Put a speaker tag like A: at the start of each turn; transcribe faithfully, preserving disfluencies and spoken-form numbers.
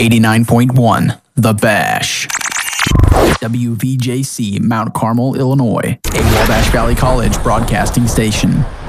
A: eighty-nine point one, The Bash. W V J C, Mount Carmel, Illinois, a Wabash Valley College broadcasting station.